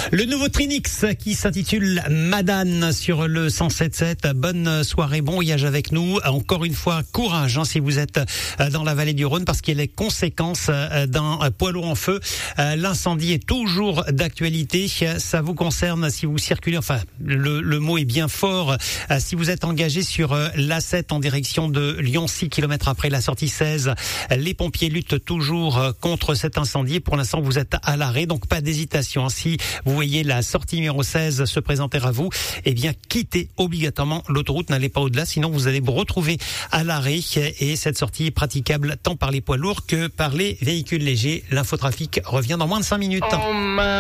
Le nouveau Trinix qui s'intitule Madane sur le 107.7. Bonne soirée, bon voyage avec nous. Encore une fois, courage si vous êtes dans la vallée du Rhône parce qu'il y a les conséquences d'un poids lourd en feu. L'incendie est toujours d'actualité. Ça vous concerne si vous circulez, enfin le mot est bien fort. Si vous êtes engagé sur l'A7 en direction de Lyon, 6 km après la sortie 16, les pompiers luttent toujours contre cet incendie. Pour l'instant, vous êtes à l'arrêt, donc pas d'hésitation. Si vous voyez la sortie numéro 16 se présenter à vous, eh bien, quittez obligatoirement l'autoroute, n'allez pas au-delà, sinon vous allez vous retrouver à l'arrêt. Et cette sortie est praticable tant par les poids lourds que par les véhicules légers. L'infotrafic revient dans moins de 5 minutes.